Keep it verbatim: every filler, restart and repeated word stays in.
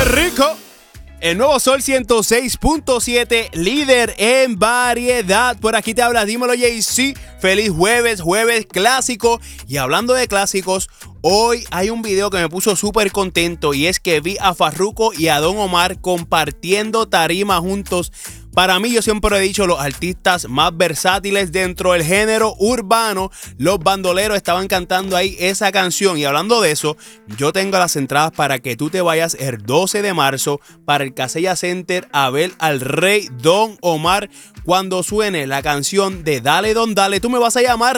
Rico. El nuevo Sol ciento seis punto siete, líder en variedad. Por aquí te habla, dímelo Jay-Z. Feliz jueves, jueves clásico. Y hablando de clásicos, hoy hay un video que me puso súper contento. Y es que vi a Farruko y a Don Omar compartiendo tarima juntos. Para mí, yo siempre he dicho, los artistas más versátiles dentro del género urbano. Los bandoleros estaban cantando ahí esa canción. Y hablando de eso, yo tengo las entradas para que tú te vayas el doce de marzo para el Casella Center a ver al rey Don Omar cuando suene la canción de Dale Don Dale. Tú me vas a llamar